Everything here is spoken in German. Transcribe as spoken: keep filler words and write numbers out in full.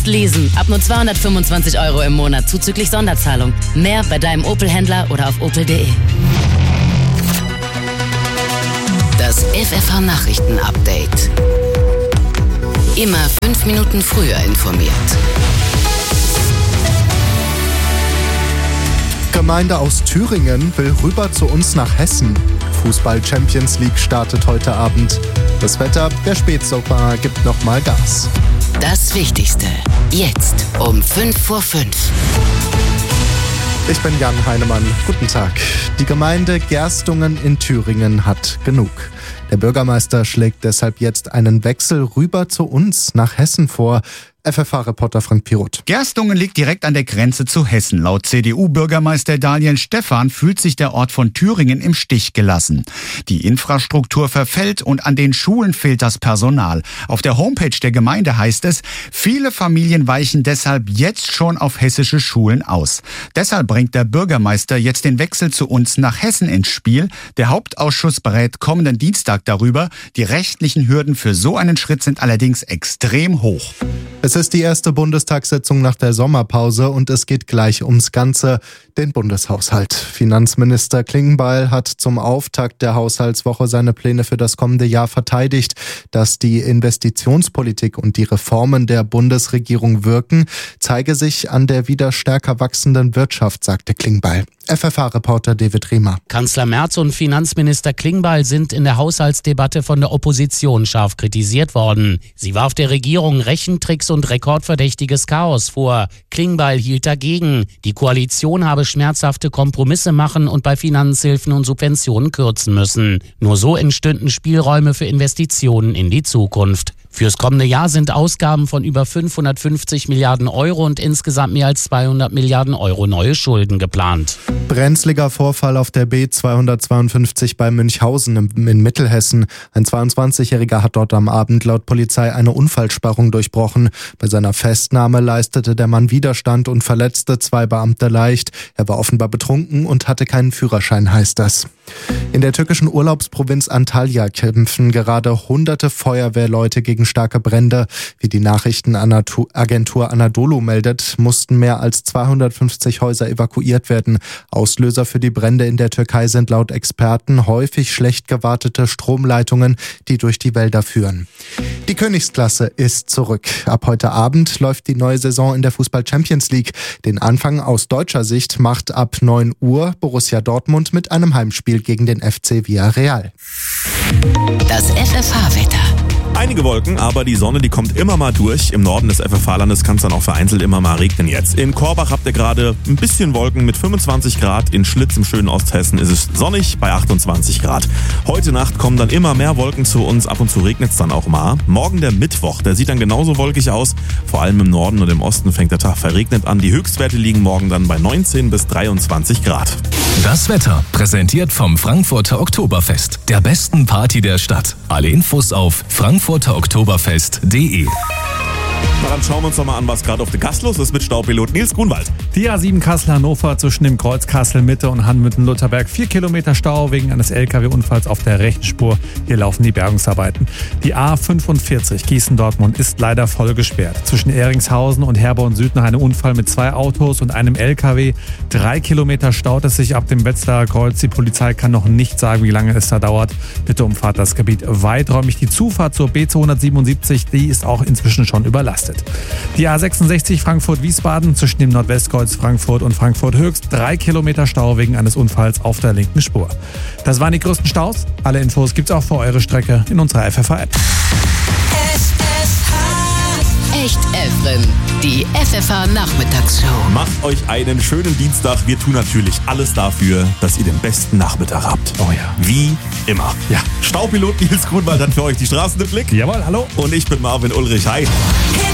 Leasen. Ab nur zweihundertfünfundzwanzig Euro im Monat zuzüglich Sonderzahlung. Mehr bei deinem Opel-Händler oder auf opel punkt de. Das F F H-Nachrichten-Update. Immer fünf Minuten früher informiert. Gemeinde aus Thüringen will rüber zu uns nach Hessen. Fußball Champions League startet heute Abend. Das Wetter, der Spätsommer gibt nochmal Gas. Das Wichtigste. Jetzt um fünf vor fünf. Ich bin Jan Heinemann. Guten Tag. Die Gemeinde Gerstungen in Thüringen hat genug. Der Bürgermeister schlägt deshalb jetzt einen Wechsel rüber zu uns nach Hessen vor. F F H-Reporter Frank Piroth. Gerstungen liegt direkt an der Grenze zu Hessen. Laut C D U-Bürgermeister Daniel Stephan fühlt sich der Ort von Thüringen im Stich gelassen. Die Infrastruktur verfällt und an den Schulen fehlt das Personal. Auf der Homepage der Gemeinde heißt es, viele Familien weichen deshalb jetzt schon auf hessische Schulen aus. Deshalb bringt der Bürgermeister jetzt den Wechsel zu uns nach Hessen ins Spiel. Der Hauptausschuss berät kommenden Dienstag darüber. Die rechtlichen Hürden für so einen Schritt sind allerdings extrem hoch. Es ist die erste Bundestagssitzung nach der Sommerpause und es geht gleich ums Ganze, den Bundeshaushalt. Finanzminister Klingbeil hat zum Auftakt der Haushaltswoche seine Pläne für das kommende Jahr verteidigt. Dass die Investitionspolitik und die Reformen der Bundesregierung wirken, zeige sich an der wieder stärker wachsenden Wirtschaft, sagte Klingbeil. F F H-Reporter David Riemer. Kanzler Merz und Finanzminister Klingbeil sind in der Haushaltsdebatte von der Opposition scharf kritisiert worden. Sie warf der Regierung Rechentricks und rekordverdächtiges Chaos vor. Klingbeil hielt dagegen. Die Koalition habe schmerzhafte Kompromisse machen und bei Finanzhilfen und Subventionen kürzen müssen. Nur so entstünden Spielräume für Investitionen in die Zukunft. Fürs kommende Jahr sind Ausgaben von über fünfhundertfünfzig Milliarden Euro und insgesamt mehr als zweihundert Milliarden Euro neue Schulden geplant. Brenzliger Vorfall auf der B zweihundertzweiundfünfzig bei Münchhausen in Mittelhessen. Ein zweiundzwanzigjähriger hat dort am Abend laut Polizei eine Unfallsperrung durchbrochen. Bei seiner Festnahme leistete der Mann Widerstand und verletzte zwei Beamte leicht. Er war offenbar betrunken und hatte keinen Führerschein, heißt das. In der türkischen Urlaubsprovinz Antalya kämpfen gerade hunderte Feuerwehrleute gegen starke Brände. Wie die Nachrichtenagentur Anadolu meldet, mussten mehr als zweihundertfünfzig Häuser evakuiert werden. Auslöser für die Brände in der Türkei sind laut Experten häufig schlecht gewartete Stromleitungen, die durch die Wälder führen. Die Königsklasse ist zurück. Ab heute Abend läuft die neue Saison in der Fußball Champions League. Den Anfang aus deutscher Sicht macht ab neun Uhr Borussia Dortmund mit einem Heimspiel gegen den F C Villarreal. Das F F H-Wetter. Einige Wolken, aber die Sonne, die kommt immer mal durch. Im Norden des F F H-Landes kann es dann auch vereinzelt immer mal regnen jetzt. In Korbach habt ihr gerade ein bisschen Wolken mit fünfundzwanzig Grad. In Schlitz im schönen Osthessen ist es sonnig bei achtundzwanzig Grad. Heute Nacht kommen dann immer mehr Wolken zu uns. Ab und zu regnet es dann auch mal. Morgen der Mittwoch, der sieht dann genauso wolkig aus. Vor allem im Norden und im Osten fängt der Tag verregnet an. Die Höchstwerte liegen morgen dann bei neunzehn bis dreiundzwanzig Grad. Das Wetter präsentiert vom Frankfurter Oktoberfest, der besten Party der Stadt. Alle Infos auf frankfurter oktoberfest punkt de. Na, dann schauen wir uns doch mal an, was gerade auf der Gas los ist mit Staupilot Nils Grunwald. Die A sieben Kassel-Hannover zwischen dem Kreuz Kassel-Mitte und Hanmüthen-Lutherberg. Vier Kilometer Stau wegen eines L K W-Unfalls auf der rechten Spur. Hier laufen die Bergungsarbeiten. Die A fünfundvierzig Gießen-Dortmund ist leider voll gesperrt. Zwischen Ehringshausen und Herborn-Süden ein Unfall mit zwei Autos und einem L K W. Drei Kilometer staut es sich ab dem Wetzlarer Kreuz. Die Polizei kann noch nicht sagen, wie lange es da dauert. Bitte umfahrt das Gebiet weiträumig. Die Zufahrt zur B zweihundertsiebenundsiebzig, die ist auch inzwischen schon überlastet. Die A sechsundsechzig Frankfurt-Wiesbaden zwischen dem Nordwestkreuz Frankfurt und Frankfurt-Höchst. Drei Kilometer Stau wegen eines Unfalls auf der linken Spur. Das waren die größten Staus. Alle Infos gibt's auch für eure Strecke in unserer F F H-App. Echt Efren, die F F H-Nachmittagsshow. Macht euch einen schönen Dienstag. Wir tun natürlich alles dafür, dass ihr den besten Nachmittag habt. Oh ja. Wie immer. Ja. Staupilot Nils Grunwald hat für euch die Straßen im Blick. Jawohl, hallo. Und ich bin Marvin Ulrich. Hi.